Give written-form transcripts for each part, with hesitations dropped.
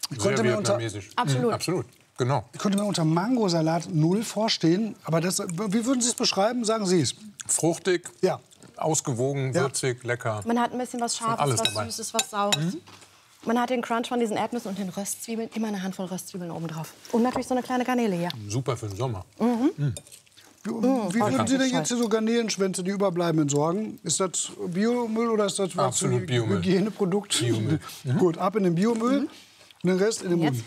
Sehr vietnamesisch. Absolut. Absolut, genau. Ich könnte mir unter Mangosalat null vorstehen. Aber das, wie würden Sie es beschreiben? Sagen Sie es. Fruchtig, Ja. ausgewogen, würzig, lecker. Man hat ein bisschen was Scharfes, alles was dabei. Süßes, was Saures. Man hat den Crunch von diesen Erdnüssen und den Röstzwiebeln. Immer eine Handvoll Röstzwiebeln oben drauf. Und natürlich so eine kleine Garnele hier. Super für den Sommer. Wie würden Sie denn jetzt hier so Garnelenschwänze, die überbleiben, entsorgen? Ist das Biomüll oder ist das was Absolut für Biomüll. Hygieneprodukt? Biomüll. Gut, ab in den Biomüll und den Rest in den Mund.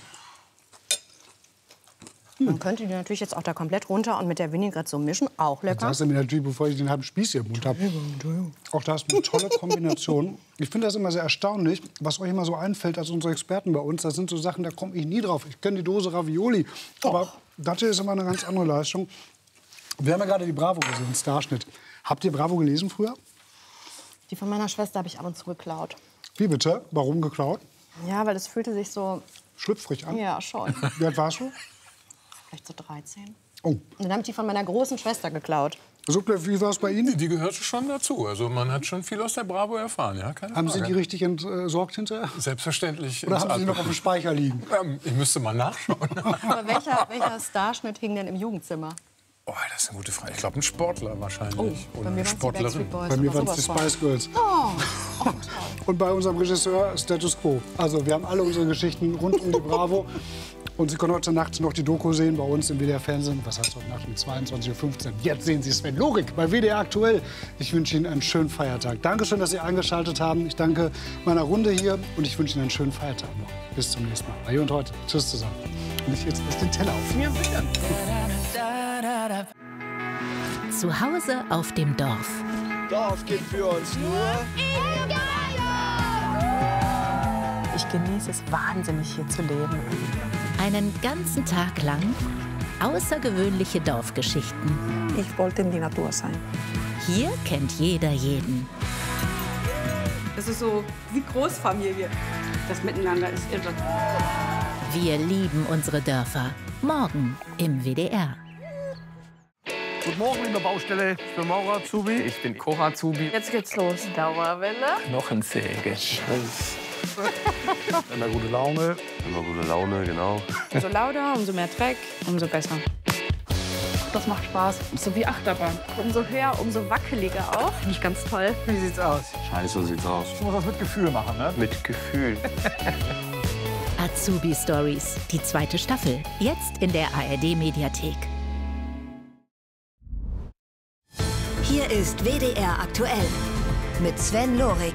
Man könnte die natürlich jetzt auch da komplett runter und mit der Vinaigrette so mischen. Auch lecker. Das ist mir natürlich, bevor ich den halben Spieß hier im Mund habe. Auch das ist eine tolle Kombination. Ich finde das immer sehr erstaunlich, was euch immer so einfällt als unsere Experten bei uns. Das sind so Sachen, da komme ich nie drauf. Ich kenne die Dose Ravioli, aber das hier ist immer eine ganz andere Leistung. Wir haben ja gerade die Bravo gesehen, Starschnitt. Habt ihr Bravo gelesen früher? Die von meiner Schwester habe ich ab und zu geklaut. Wie bitte? Warum geklaut? Ja, weil es fühlte sich so... Schlüpfrig an? Ja, schon. Wie alt warst du? Vielleicht so 13. Oh. Und dann habe ich die von meiner großen Schwester geklaut. So, wie war es bei Ihnen? Die gehört schon dazu. Also man hat schon viel aus der Bravo erfahren, ja, keine Haben Frage. Sie die richtig entsorgt hinterher? Selbstverständlich. Oder ins haben Sie noch Altpapier. auf dem Speicher liegen? Ich müsste mal nachschauen. Aber welcher Starschnitt hing denn im Jugendzimmer? Oh, das ist eine gute Frage. Ich glaube, ein Sportler wahrscheinlich. Bei Oder mir eine waren es die Sportlerin. Backstreet Boys. Bei mir oder waren es die sowas von. Spice Girls. Oh, Und bei unserem Regisseur Status Quo. Also wir haben alle unsere Geschichten rund um die Bravo. Und Sie können heute Nacht noch die Doku sehen bei uns im WDR Fernsehen. Was heißt heute Nacht um 22:15 Uhr? Jetzt sehen Sie Sven Lorik bei WDR aktuell. Ich wünsche Ihnen einen schönen Feiertag. Dankeschön, dass Sie eingeschaltet haben. Ich danke meiner Runde hier und ich wünsche Ihnen einen schönen Feiertag noch. Bis zum nächsten Mal. Bei Hier und Heute. Tschüss zusammen. Und ich jetzt den Teller auf. Ja, sicher. Zu Hause auf dem Dorf. Dorf gibt für uns nur... Ich genieße es wahnsinnig, hier zu leben. Einen ganzen Tag lang außergewöhnliche Dorfgeschichten. Ich wollte in die Natur sein. Hier kennt jeder jeden. Das ist so wie Großfamilie. Das Miteinander ist irre. Wir lieben unsere Dörfer. Morgen im WDR. Guten Morgen in der Baustelle. Ich bin Maurer Azubi. Ich bin Koch-Azubi. Jetzt geht's los. Dauerwelle. Knochensäge. Immer gute Laune. Immer gute Laune, genau. Umso lauter, umso mehr Dreck, umso besser. Das macht Spaß. So wie Achterbahn. Umso höher, umso wackeliger auch. Finde ich ganz toll. Wie sieht's aus? Scheiße sieht's aus. Ich muss das mit Gefühl machen, ne? Mit Gefühl. Azubi Stories, die zweite Staffel. Jetzt in der ARD-Mediathek. Hier ist WDR aktuell mit Sven Lorik.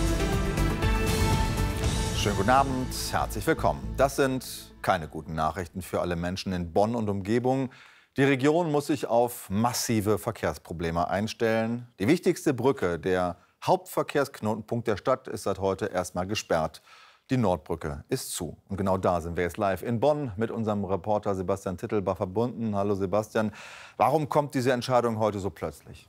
Schönen guten Abend, herzlich willkommen. Das sind keine guten Nachrichten für alle Menschen in Bonn und Umgebung. Die Region muss sich auf massive Verkehrsprobleme einstellen. Die wichtigste Brücke, der Hauptverkehrsknotenpunkt der Stadt, ist seit heute erstmal gesperrt. Die Nordbrücke ist zu. Und genau da sind wir jetzt live in Bonn mit unserem Reporter Sebastian Tittelbach verbunden. Hallo Sebastian, warum kommt diese Entscheidung heute so plötzlich?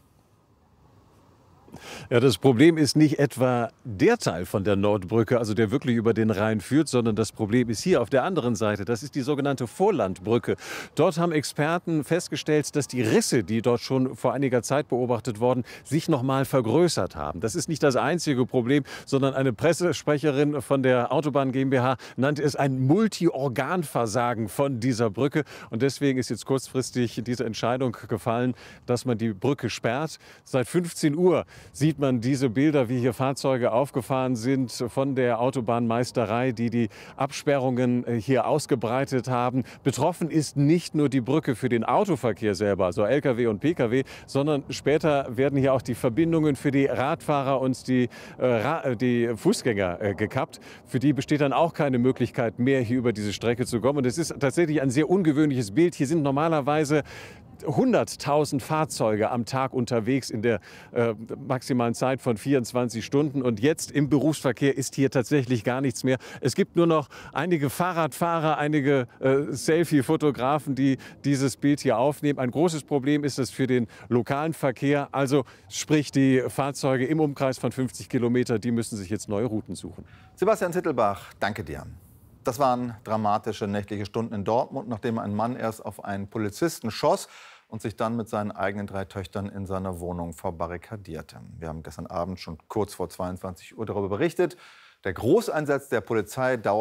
Ja, das Problem ist nicht etwa der Teil von der Nordbrücke, also der wirklich über den Rhein führt, sondern das Problem ist hier auf der anderen Seite. Das ist die sogenannte Vorlandbrücke. Dort haben Experten festgestellt, dass die Risse, die dort schon vor einiger Zeit beobachtet wurden, sich noch mal vergrößert haben. Das ist nicht das einzige Problem, sondern eine Pressesprecherin von der Autobahn GmbH nannte es ein Multiorganversagen von dieser Brücke. Und deswegen ist jetzt kurzfristig diese Entscheidung gefallen, dass man die Brücke sperrt. Seit 15 Uhr sieht man diese Bilder, wie hier Fahrzeuge aufgefahren sind von der Autobahnmeisterei, die die Absperrungen hier ausgebreitet haben. Betroffen ist nicht nur die Brücke für den Autoverkehr selber, also Lkw und Pkw, sondern später werden hier auch die Verbindungen für die Radfahrer und die Fußgänger gekappt. Für die besteht dann auch keine Möglichkeit mehr, hier über diese Strecke zu kommen. Und es ist tatsächlich ein sehr ungewöhnliches Bild. Hier sind normalerweise 100.000 Fahrzeuge am Tag unterwegs in der maximalen Zeit von 24 Stunden. Und jetzt im Berufsverkehr ist hier tatsächlich gar nichts mehr. Es gibt nur noch einige Fahrradfahrer, einige Selfie-Fotografen, die dieses Bild hier aufnehmen. Ein großes Problem ist es für den lokalen Verkehr. Also sprich die Fahrzeuge im Umkreis von 50 Kilometer, die müssen sich jetzt neue Routen suchen. Sebastian Tittelbach, danke dir. Das waren dramatische nächtliche Stunden in Dortmund, nachdem ein Mann erst auf einen Polizisten schoss und sich dann mit seinen eigenen 3 Töchtern in seiner Wohnung verbarrikadierte. Wir haben gestern Abend schon kurz vor 22 Uhr darüber berichtet. Der Großeinsatz der Polizei dauert